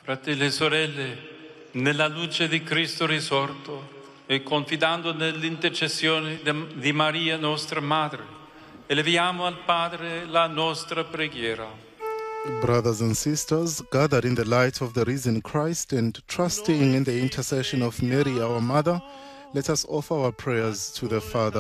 Fratelli e sorelle, nella luce di Cristo risorto e confidando nell'intercessione di Maria nostra Madre, eleviamo al Padre la nostra preghiera. Brothers and sisters, gathered in the light of the risen Christ and trusting in the intercession of Mary, our Mother, let us offer our prayers to the Father.